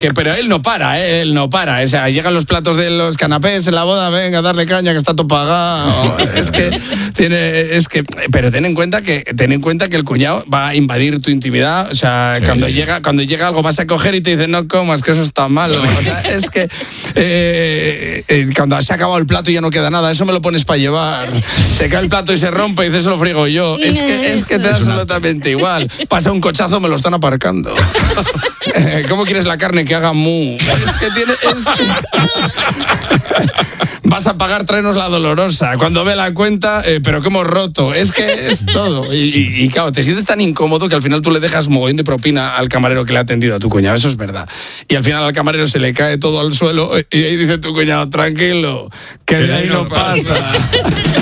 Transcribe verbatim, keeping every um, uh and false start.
Que, pero él no para, ¿eh? Él no para. O sea, llegan los platos de los canapés en la boda, venga, a darle caña, que está todo pagado. Es que tiene, es que, pero ten en cuenta que, ten en cuenta que el cuñado va a invadir tu intimidad. O sea, sí. cuando llega, cuando llega algo vas a coger y te dice, no comas, que eso está malo. O sea, es que eh, eh, cuando se ha acabado el plato y ya no queda nada, eso me lo pones para llevar. Se cae el plato y se rompe y dices, eso lo frigo yo. Es que, es que te da absolutamente igual. Pasa un cochazo, me lo están aparcando. ¿Cómo quieres la carne que haga mu? Es que tiene... Es... Vas a pagar, tráenos la dolorosa. Cuando ve la cuenta, eh, pero que hemos roto. Es que es todo. Y, y, y claro, te sientes tan incómodo que al final tú le dejas mogollón de propina al camarero que le ha atendido a tu cuñado. Eso es verdad. Y al final al camarero se le cae todo al suelo y ahí dice tu cuñado, tranquilo, que de ahí no pasa.